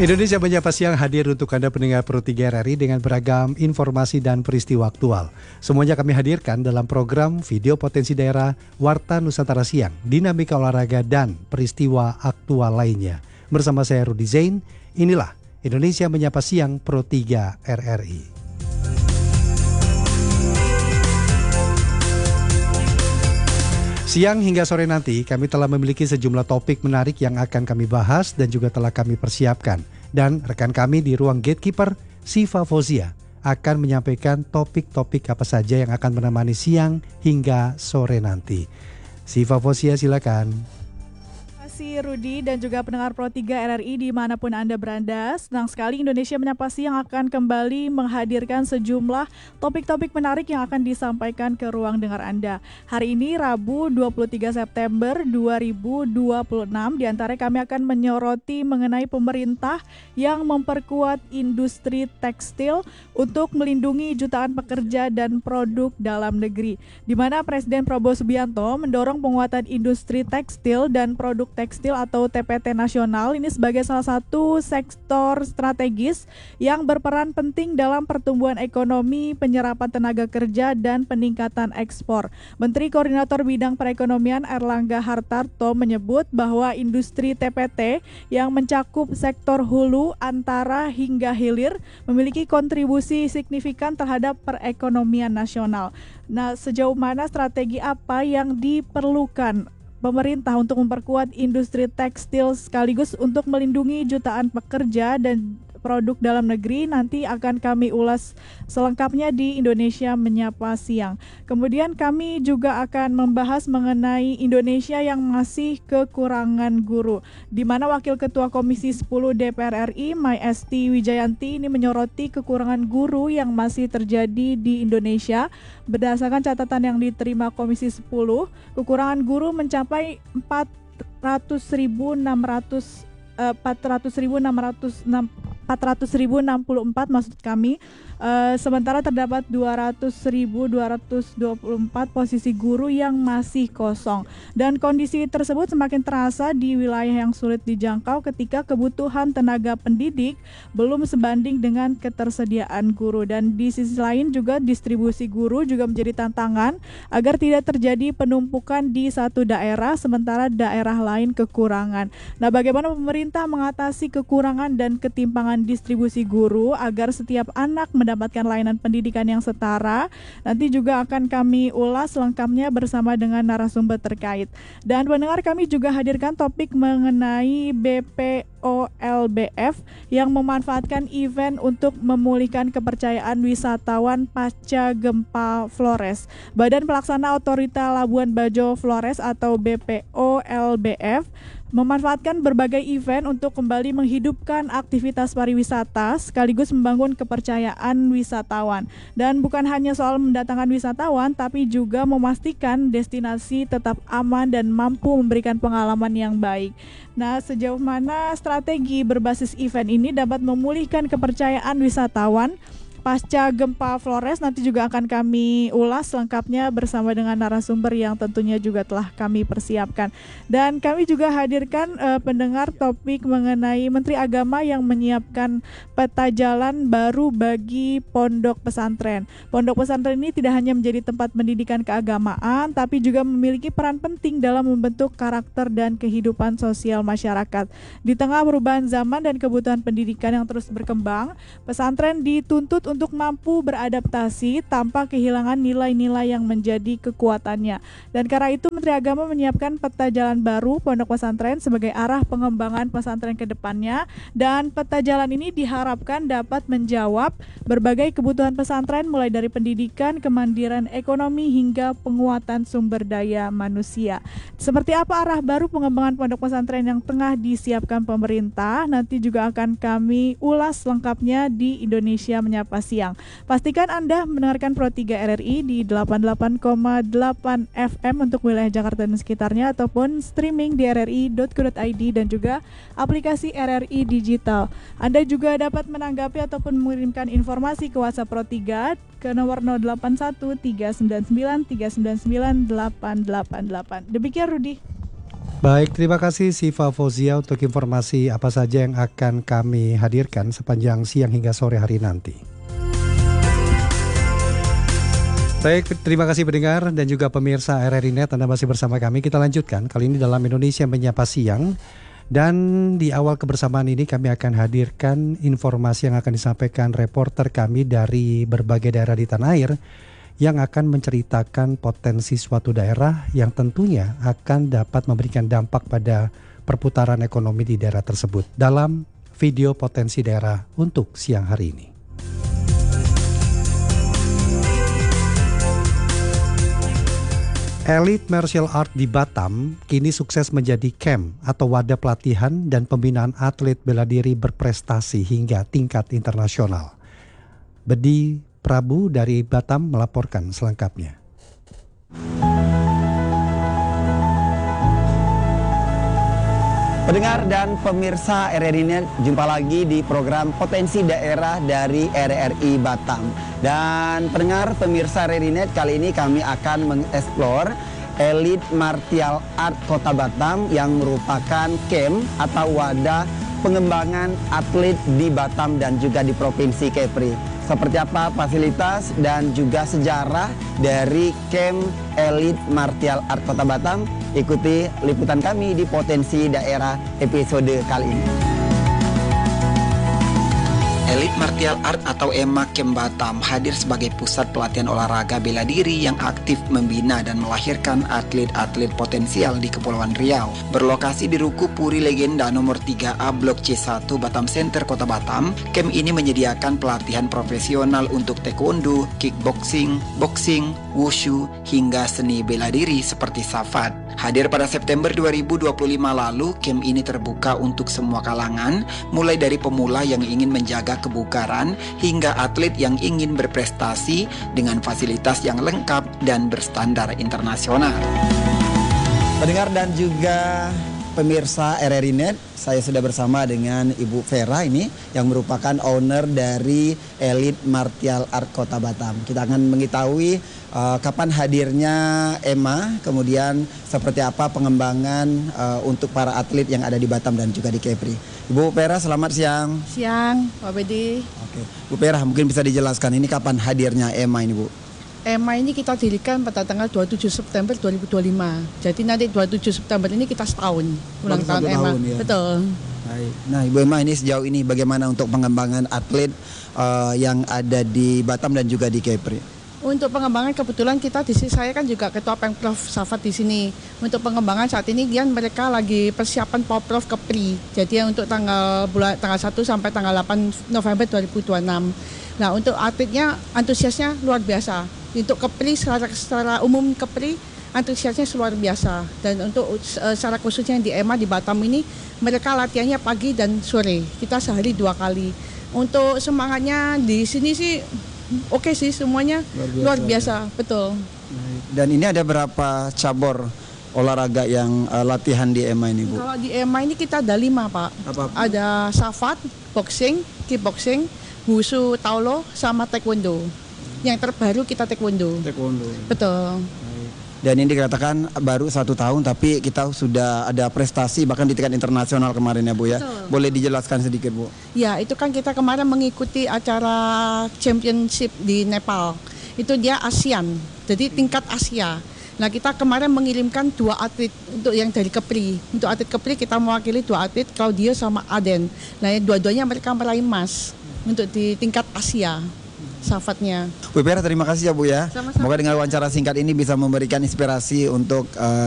Indonesia Menyapa Siang hadir untuk Anda pendengar Pro 3 RRI dengan beragam informasi dan peristiwa aktual. Semuanya kami hadirkan dalam program Video Potensi Daerah Warta Nusantara Siang, dinamika olahraga dan peristiwa aktual lainnya. Bersama saya Rudi Zain, inilah Indonesia Menyapa Siang Pro 3 RRI. Siang hingga sore nanti kami telah memiliki sejumlah topik menarik yang akan kami bahas dan juga telah kami persiapkan. Dan rekan kami di ruang gatekeeper, Siva Fauzia, akan menyampaikan topik-topik apa saja yang akan menemani siang hingga sore nanti. Siva Fauzia, silakan. Terima kasih Rudi dan juga pendengar Pro 3 RRI dimanapun Anda berada. Senang sekali Indonesia Menyapa Siang akan kembali menghadirkan sejumlah topik-topik menarik yang akan disampaikan ke ruang dengar Anda. Hari ini Rabu 23 September 2026, diantara kami akan menyoroti mengenai pemerintah yang memperkuat industri tekstil untuk melindungi jutaan pekerja dan produk dalam negeri. Di mana Presiden Prabowo Subianto mendorong penguatan industri tekstil dan produk tekstil atau TPT nasional ini sebagai salah satu sektor strategis yang berperan penting dalam pertumbuhan ekonomi, penyerapan tenaga kerja, dan peningkatan ekspor. Menteri Koordinator Bidang Perekonomian Erlangga Hartarto menyebut bahwa industri TPT yang mencakup sektor hulu, antara, hingga hilir memiliki kontribusi signifikan terhadap perekonomian nasional. Nah, sejauh mana strategi apa yang diperlukan pemerintah untuk memperkuat industri tekstil sekaligus untuk melindungi jutaan pekerja dan produk dalam negeri, nanti akan kami ulas selengkapnya di Indonesia Menyapa Siang. Kemudian kami juga akan membahas mengenai Indonesia yang masih kekurangan guru, di mana Wakil Ketua Komisi 10 DPR RI, Mai Esti Wijayanti, ini menyoroti kekurangan guru yang masih terjadi di Indonesia. Berdasarkan catatan yang diterima Komisi 10, kekurangan guru mencapai 400.664 maksud kami, sementara terdapat 200.224 posisi guru yang masih kosong, dan kondisi tersebut semakin terasa di wilayah yang sulit dijangkau ketika kebutuhan tenaga pendidik belum sebanding dengan ketersediaan guru. Dan di sisi lain juga distribusi guru juga menjadi tantangan agar tidak terjadi penumpukan di satu daerah sementara daerah lain kekurangan. Nah, bagaimana pemerintah mengatasi kekurangan dan ketimpangan distribusi guru agar setiap anak mendapatkan layanan pendidikan yang setara? Nanti juga akan kami ulas lengkapnya bersama dengan narasumber terkait. Dan pendengar, kami juga hadirkan topik mengenai BPOLBF yang memanfaatkan event untuk memulihkan kepercayaan wisatawan pasca gempa Flores. Badan Pelaksana Otorita Labuan Bajo Flores atau BPOLBF memanfaatkan berbagai event untuk kembali menghidupkan aktivitas pariwisata sekaligus membangun kepercayaan wisatawan. Dan bukan hanya soal mendatangkan wisatawan, tapi juga memastikan destinasi tetap aman dan mampu memberikan pengalaman yang baik. Nah, sejauh mana strategi berbasis event ini dapat memulihkan kepercayaan wisatawan pasca gempa Flores, nanti juga akan kami ulas lengkapnya bersama dengan narasumber yang tentunya juga telah kami persiapkan. Dan kami juga hadirkan pendengar topik mengenai Menteri Agama yang menyiapkan peta jalan baru bagi pondok pesantren. Pondok pesantren ini tidak hanya menjadi tempat pendidikan keagamaan, tapi juga memiliki peran penting dalam membentuk karakter dan kehidupan sosial masyarakat. Di tengah perubahan zaman dan kebutuhan pendidikan yang terus berkembang, pesantren dituntut untuk mampu beradaptasi tanpa kehilangan nilai-nilai yang menjadi kekuatannya. Dan karena itu Menteri Agama menyiapkan peta jalan baru pondok pesantren sebagai arah pengembangan pesantren ke depannya, dan peta jalan ini diharapkan dapat menjawab berbagai kebutuhan pesantren mulai dari pendidikan, kemandirian ekonomi hingga penguatan sumber daya manusia. Seperti apa arah baru pengembangan pondok pesantren yang tengah disiapkan pemerintah? Nanti juga akan kami ulas lengkapnya di Indonesia Menyapa Siang. Pastikan Anda mendengarkan Pro 3 RRI di 88,8 FM untuk wilayah Jakarta dan sekitarnya, ataupun streaming di rri.co.id dan juga aplikasi RRI Digital. Anda juga dapat menanggapi ataupun mengirimkan informasi ke WhatsApp Pro 3 ke nomor 081 399 399 888. Demikian Rudi. Baik, terima kasih Siva Fauzia untuk informasi apa saja yang akan kami hadirkan sepanjang siang hingga sore hari nanti. Baik, terima kasih pendengar dan juga pemirsa RRI Net, Anda masih bersama kami. Kita lanjutkan, kali ini dalam Indonesia Menyapa Siang. Dan di awal kebersamaan ini kami akan hadirkan informasi yang akan disampaikan reporter kami dari berbagai daerah di tanah air yang akan menceritakan potensi suatu daerah yang tentunya akan dapat memberikan dampak pada perputaran ekonomi di daerah tersebut dalam video potensi daerah untuk siang hari ini. Elite Martial Art di Batam kini sukses menjadi camp atau wadah pelatihan dan pembinaan atlet bela diri berprestasi hingga tingkat internasional. Bedi Prabu dari Batam melaporkan selengkapnya. Pendengar dan pemirsa RRI Net, jumpa lagi di program Potensi Daerah dari RRI Batam. Dan pendengar pemirsa RRI Net, kali ini kami akan mengeksplor Elite Martial Art Kota Batam yang merupakan camp atau wadah pengembangan atlet di Batam dan juga di Provinsi Kepri. Seperti apa fasilitas dan juga sejarah dari camp Elite Martial Art Kota Batam? Ikuti liputan kami di Potensi Daerah episode kali ini. Elite Martial Art atau EMA Camp Batam hadir sebagai pusat pelatihan olahraga bela diri yang aktif membina dan melahirkan atlet-atlet potensial di Kepulauan Riau. Berlokasi di Ruku Puri Legenda nomor 3A Blok C1 Batam Center Kota Batam, camp ini menyediakan pelatihan profesional untuk taekwondo, kickboxing, boxing, wushu, hingga seni bela diri seperti safat. Hadir pada September 2025 lalu, camp ini terbuka untuk semua kalangan, mulai dari pemula yang ingin menjaga kebugaran hingga atlet yang ingin berprestasi dengan fasilitas yang lengkap dan berstandar internasional. Pendengar dan juga pemirsa RRI Net, saya sudah bersama dengan Ibu Vera ini yang merupakan owner dari Elite Martial Art Kota Batam. Kita akan mengetahui kapan hadirnya EMA, kemudian seperti apa pengembangan untuk para atlet yang ada di Batam dan juga di Kepri. Ibu Vera, selamat siang. Siang, Pak Bedi. Oke, Bu Vera, mungkin bisa dijelaskan ini kapan hadirnya EMA ini, Bu? EMA ini kita dirikan pada tanggal 27 September 2025. Jadi nanti 27 September ini kita setahun ulang tahun EMA. Ya. Betul. Baik. Nah, Ibu EMA ini sejauh ini bagaimana untuk pengembangan atlet yang ada di Batam dan juga di Kepri? Untuk pengembangan kebetulan kita di sini, saya kan juga ketua Pemprov Safat di sini. Untuk pengembangan saat ini mereka lagi persiapan Poprov Kepri. Jadi untuk tanggal 1 sampai tanggal 8 November 2026. Nah, untuk atletnya antusiasnya luar biasa. Untuk Kepri secara umum Kepri antusiasnya luar biasa. Dan untuk secara khususnya di EMA di Batam ini mereka latihannya pagi dan sore. Kita sehari 2 kali. Untuk semangatnya di sini sih oke sih, semuanya luar biasa. Ya. Betul. Dan ini ada berapa cabur olahraga yang latihan di EMA ini, Bu? Kalau di EMA ini kita ada 5, Pak. Apa? Ada safat, boxing, kickboxing, wushu, taulo, sama taekwondo. Yang terbaru kita taekwondo. Taekwondo. Betul. Dan ini dikatakan baru 1 tahun tapi kita sudah ada prestasi bahkan di tingkat internasional kemarin ya, Bu ya. Betul. Boleh dijelaskan sedikit, Bu? Ya, itu kan kita kemarin mengikuti acara championship di Nepal. Itu dia ASEAN, jadi tingkat Asia. Nah, kita kemarin mengirimkan 2 atlet untuk yang dari Kepri. Untuk atlet Kepri kita mewakili 2 atlet, Claudio sama Aden. Nah, dua-duanya mereka meraih emas untuk di tingkat Asia. Safatnya. Bu Vera, terima kasih ya, Bu ya. Sama-sama. Semoga dengan wawancara singkat ini bisa memberikan inspirasi untuk